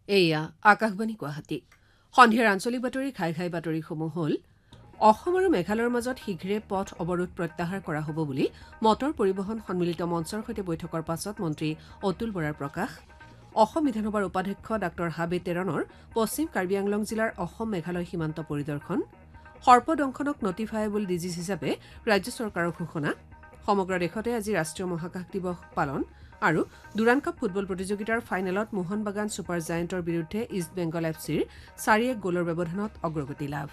এয়া আকাশবাণী গুৱাহাটী সন্ধিয়াৰ আঞ্চলিক বাতৰি ঘাই ঘাই বাতৰিসমূহ হ'ল অসম আৰু মেঘালয়ৰ মাজত শীঘ্ৰে পথ অৱৰোধ প্ৰত্যাহাৰ কৰা হ'ব বুলি মটৰ পৰিবহণ সন্মিলিত মঞ্চৰ সৈতে বৈঠকৰ পাছত মন্ত্ৰী অতুল বৰাৰ প্ৰকাশ অসম বিধানসভাৰ উপাধ্যক্ষ ডাঃ হাবে তেৰণৰ পশ্চিম কাৰ্বি আংলং জিলাৰ অসম মেঘালয় সীমান্ত পৰিদৰ্শন সৰ্পদংশনক নটিফায়েবল ডিজিজ হিচাপে ৰাজ্য চৰকাৰৰ ঘোষণা সমগ্ৰ দেশতে আজি ৰাষ্ট্ৰীয় মহাকাশ দিৱস পালন আৰু দুৰাণ কাপ ফুটবল প্ৰতিযোগিতাৰ ফাইনেলত মোহন বাগান ছুপাৰ জায়েণ্টৰ বিৰুদ্ধে ইষ্ট বেংগল এফচিৰ 4-1 গ'লৰ ব্যৱধানত অগ্ৰগতি লাভ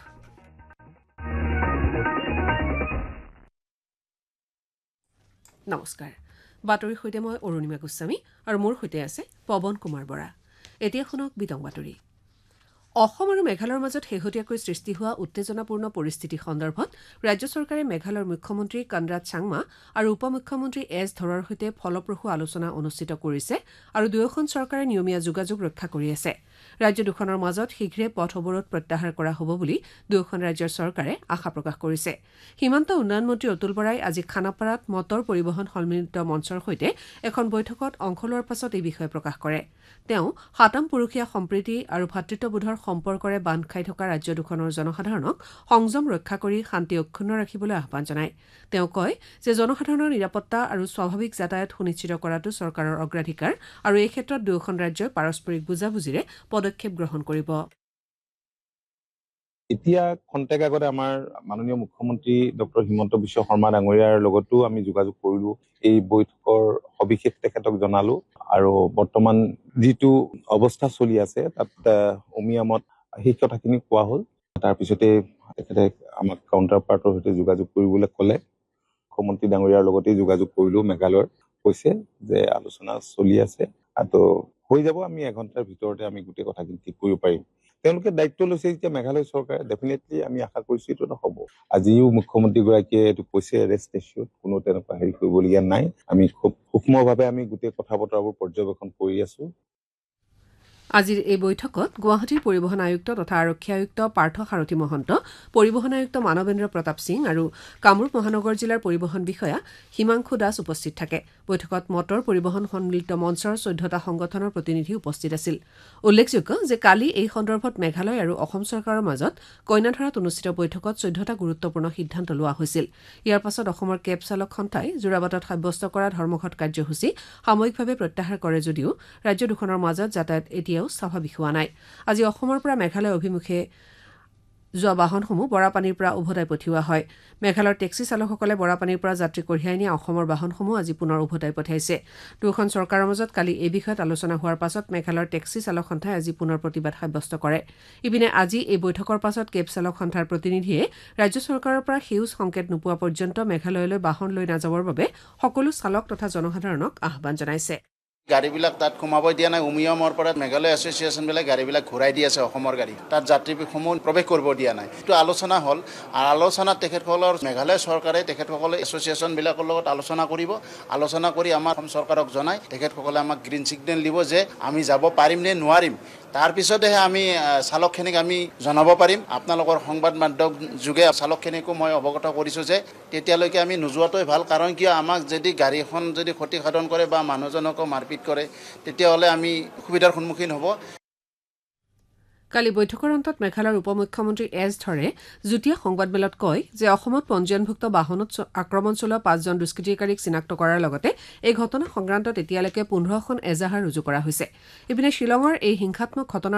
নমস্কাৰ বাতৰিৰ সৈতে মই অৰুণিমা গোস্বামী আৰু মোৰ সৈতে আছে পৱন কুমাৰ বৰা এতিয়া শুনক বিতং বাতৰি অসম আৰু মেঘালয়ৰ মাজত শেহতীয়াকৈ সৃষ্টি হোৱা উত্তেজনাপূৰ্ণ পৰিস্থিতি সন্দৰ্ভত ৰাজ্য চৰকাৰে মেঘালয়ৰ মুখ্যমন্ত্ৰী কনৰাড চাংমা আৰু উপ মুখ্যমন্ত্ৰী এছ ধৰৰ সৈতে ফলপ্ৰসূ আলোচনা অনুষ্ঠিত কৰিছে আৰু দুয়োখন চৰকাৰে নিয়মীয়া যোগাযোগ ৰক্ষা কৰি আছে ৰাজ্য দুখনৰ মাজত শীঘ্ৰে পথ অৱৰোধ প্ৰত্যাহাৰ কৰা হ'ব বুলি দুয়োখন ৰাজ্যৰ চৰকাৰে আশা প্ৰকাশ কৰিছে সীমান্ত উন্নয়ন মন্ত্ৰী অতুল বৰাই আজি খানাপাৰাত মটৰ পৰিবহণ সন্মিলিত মঞ্চৰ সৈতে এখন বৈঠকত অংশ লোৱাৰ পাছত এই বিষয়ে প্ৰকাশ কৰে তেওঁ সাতম পুৰুষীয়া সম্প্ৰীতি আৰু ভাতৃত্ববোধৰ সম্পৰ্কৰে বান্ধ খাই থকা ৰাজ্য দুখনৰ জনসাধাৰণক সংযম ৰক্ষা কৰি শান্তি অক্ষুণ্ণ ৰাখিবলৈ আহ্বান জনায় তেওঁ কয় যে জনসাধাৰণৰ নিৰাপত্তা আৰু স্বাভাৱিক যাতায়াত সুনিশ্চিত কৰাটো চৰকাৰৰ অগ্ৰাধিকাৰ আৰু এই ক্ষেত্ৰত দুয়োখন ৰাজ্যই পাৰস্পৰিক বুজাবুজিৰে পদক্ষেপ গ্ৰহণ কৰিব এতিয়া খন্তেক আগতে আমাৰ মাননীয় মুখ্যমন্ত্ৰী ডক্টৰ হিমন্ত বিশ্ব শৰ্মা ডাঙৰীয়াৰ লগতো আমি যোগাযোগ কৰিলো এই বৈঠকৰ সবিশেষ তেখেতক জনালো আৰু বৰ্তমান যিটো অৱস্থা চলি আছে তাত উমিয়ামত সেই কথাখিনি কোৱা হ'ল তাৰপিছতে তেখেতে আমাক কাউণ্টাৰ পাৰ্টৰ সৈতে যোগাযোগ কৰিবলৈ ক'লে মুখ্যমন্ত্ৰী ডাঙৰীয়াৰ লগতে যোগাযোগ কৰিলো মেঘালয়ৰ কৈছে যে আলোচনা চলি আছে আৰু হৈ যাব আমি এঘণ্টাৰ ভিতৰতে আমি গোটেই কথাখিনি ঠিক কৰিব পাৰিম তেওঁলোকে দায়িত্ব লৈছে যেতিয়া মেঘালয় চৰকাৰে ডেফিনেটলি আমি আশা কৰিছো এইটো নহ'ব আজিও মুখ্যমন্ত্ৰীগৰাকীয়ে এইটো কৈছে ৰেষ্ট এচিয়ৰ্ড কোনো তেনেকুৱা হেৰি কৰিবলগীয়া নাই আমি খুব সূক্ষ্মভাৱে আমি গোটেই কথা বতৰাবোৰ পৰ্যবেক্ষণ কৰি আছো আজিৰ এই বৈঠকত গুৱাহাটীৰ পৰিবহণ আয়ুক্ত তথা আৰক্ষী আয়ুক্ত পাৰ্থ সাৰথী মহন্ত পৰিবহণ আয়ুক্ত মানৱেন্দ্ৰ প্ৰতাপ সিং আৰু কামৰূপ মহানগৰ জিলাৰ পৰিবহণ বিষয়া হিমাংশু দাস উপস্থিত থাকে বৈঠকত মটৰ পৰিবহণ সন্মিলিত মঞ্চৰ 14টা সংগঠনৰ প্ৰতিনিধি উপস্থিত আছিল উল্লেখযোগ্য যে কালি এই সন্দৰ্ভত মেঘালয় আৰু অসম চৰকাৰৰ মাজত কইনাধৰাত অনুষ্ঠিত বৈঠকত 14টা গুৰুত্বপূৰ্ণ সিদ্ধান্ত লোৱা হৈছিল ইয়াৰ পাছত অসমৰ কেব চালক সন্থাই যোৰাবাটত সাব্যস্ত কৰা ধৰ্মঘট কাৰ্যসূচী সাময়িকভাৱে প্ৰত্যাহাৰ কৰে যদিও ৰাজ্য দুখনৰ মাজত যাতায়াত এতিয়াও স্বাভাৱিক হোৱা নাই আজি অসমৰ পৰা মেঘালয় অভিমুখে যোৱা বাহনসমূহ বৰাপানীৰ পৰা উভতাই পঠিওৱা হয় মেঘালয়ৰ টেক্সি চালকসকলে বৰাপানীৰ পৰা যাত্ৰী কঢ়িয়াই নিয়া অসমৰ বাহনসমূহ আজি পুনৰ উভতাই পঠাইছে দুয়োখন চৰকাৰৰ মাজত কালি এই বিষয়ত আলোচনা হোৱাৰ পাছত মেঘালয়ৰ টেক্সি চালক সন্থাই আজি পুনৰ প্ৰতিবাদ সাব্যস্ত কৰে ইপিনে আজি এই বৈঠকৰ পাছত কেব চালক সন্থাৰ প্ৰতিনিধিয়ে ৰাজ্য চৰকাৰৰ পৰা সেউজ সংকেত নোপোৱা পৰ্যন্ত মেঘালয়লৈ বাহন লৈ নাযাবৰ বাবে সকলো চালক তথা জনসাধাৰণক আহ্বান জনাইছে গাড়ীবিলাক তাত সোমাব দিয়া নাই উমিয়ামৰ পৰা মেঘালয় এছ'চিয়েশ্যনবিলাক গাড়ীবিলাক ঘূৰাই দি আছে অসমৰ গাড়ী তাত যাত্ৰীসমূহ প্ৰৱেশ কৰিব দিয়া নাই এইটো আলোচনা হ'ল আৰু আলোচনাত তেখেতসকলৰ মেঘালয় চৰকাৰে তেখেতসকলে এছ'চিয়েশ্যনবিলাকৰ লগত আলোচনা কৰিব আলোচনা কৰি আমাৰ অসম চৰকাৰক জনাই তেখেতসকলে আমাক গ্ৰীণ ছিগনেল দিব যে আমি যাব পাৰিম নে নোৱাৰিম তাৰপিছতহে আমি চালকখিনিক আমি জনাব পাৰিম আপোনালোকৰ সংবাদ মাধ্যম যোগে চালকখিনিকো মই অৱগত কৰিছোঁ যে তেতিয়ালৈকে আমি নোযোৱাটোৱে ভাল কাৰণ কিয় আমাক যদি গাড়ীখন যদি ক্ষতিসাধন কৰে বা মানুহজনকো মাৰপিট কৰে তেতিয়াহ'লে আমি অসুবিধাৰ সন্মুখীন হ'ব কালি বৈঠকৰ অন্তত মেঘালয়ৰ উপ মুখ্যমন্ত্ৰী এছ ধৰে যুটীয়া সংবাদমেলত কয় যে অসমত পঞ্জীয়নভুক্ত বাহনত আক্ৰমণ চলোৱা 5জন দুষ্কৃতিকাৰীক চিনাক্ত কৰাৰ লগতে এই ঘটনা সংক্ৰান্তত এতিয়ালৈকে 15খন এজাহাৰ ৰুজু কৰা হৈছে ইপিনে শ্বিলঙৰ এই হিংসাত্মক ঘটনাৰ